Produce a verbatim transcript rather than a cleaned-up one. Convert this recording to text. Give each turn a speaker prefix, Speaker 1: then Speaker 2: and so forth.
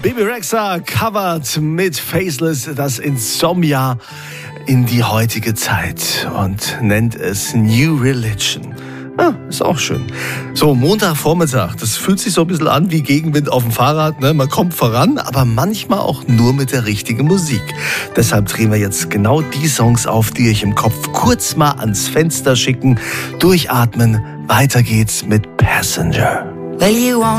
Speaker 1: Bebe Rexha covert mit Faceless das Insomnia in die heutige Zeit und nennt es New Religion. Ah, ist auch schön. So, Montagvormittag, das fühlt sich so ein bisschen an wie Gegenwind auf dem Fahrrad. Ne? Man kommt voran, aber manchmal auch nur mit der richtigen Musik. Deshalb drehen wir jetzt genau die Songs auf, die euch im Kopf kurz mal ans Fenster schicken. Durchatmen, weiter geht's mit Passenger.
Speaker 2: Well, you won't